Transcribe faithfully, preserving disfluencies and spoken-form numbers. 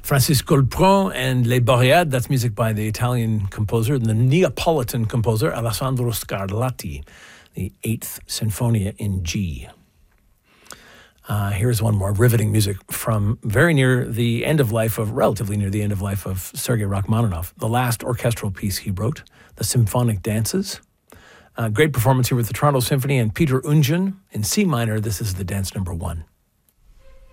Francisco Lebrun and Les Boreades, that's music by the Italian composer, the Neapolitan composer Alessandro Scarlatti, the Eighth Sinfonia in G. Uh, here's one more riveting music from very near the end of life of, relatively near the end of life of Sergei Rachmaninoff, the last orchestral piece he wrote, the Symphonic Dances. Uh, great performance here with the Toronto Symphony and Peter Oundjian in C minor. This is the dance number one.